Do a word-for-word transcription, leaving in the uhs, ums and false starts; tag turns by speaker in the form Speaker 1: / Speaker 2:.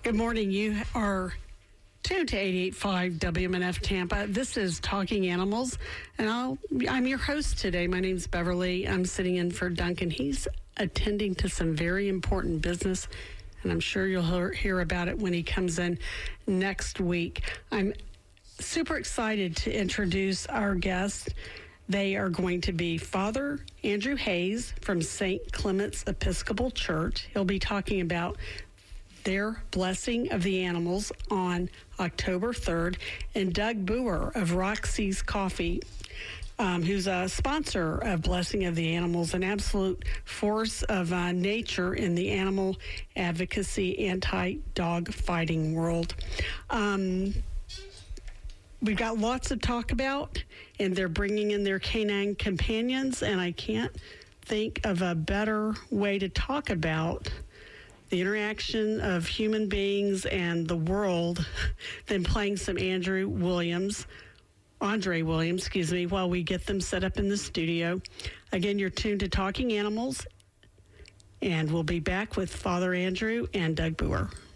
Speaker 1: Good morning. You are tuned to eighty-eight point five W M N F Tampa. This is Talking Animals, and I'll, I'm your host today. My name's Beverly. I'm sitting in for Duncan. He's attending to some very important business, and I'm sure you'll hear, hear about it when he comes in next week. I'm super excited to introduce our guest. They are going to be Father Andrew Hayes from Saint Clement's Episcopal Church. He'll be talking about their blessing of the animals on October third, and Doug Boer of Roxy's Coffee, um, who's a sponsor of Blessing of the Animals, an absolute force of uh, nature in the animal advocacy, anti-dog fighting world. Um, we've got lots to talk about, and they're bringing in their canine companions, and I can't think of a better way to talk about the interaction of human beings and the world than playing some Andrew Williams, Andre Williams, excuse me, while we get them set up in the studio. Again, you're tuned to Talking Animals, and we'll be back with Father Andrew and Doug Boer.